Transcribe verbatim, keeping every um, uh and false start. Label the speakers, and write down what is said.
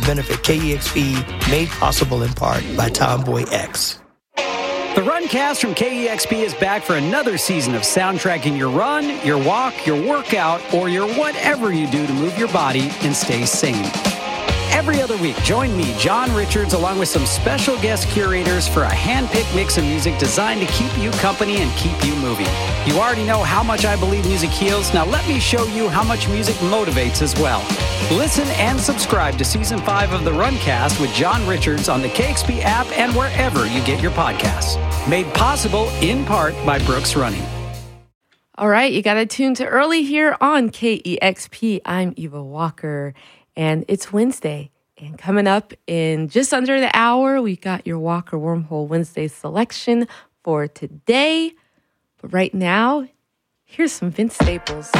Speaker 1: Benefit K E X P, made possible in part by Tomboy X.
Speaker 2: The Runcast from K E X P is back for another season of soundtracking your run, your walk, your workout, or your whatever you do to move your body and stay sane. Every other week, join me, John Richards, along with some special guest curators for a hand-picked mix of music designed to keep you company and keep you moving. You already know how much I believe music heals. Now let me show you how much music motivates as well. Listen and subscribe to Season five of The Runcast with John Richards on the K X P app and wherever you get your podcasts. Made possible in part by Brooks Running.
Speaker 3: All right, you got to tune to early here on K E X P. I'm Eva Walker, and it's Wednesday. And coming up in just under the hour, we got your Walker Wormhole Wednesday selection for today. But right now, here's some Vince Staples.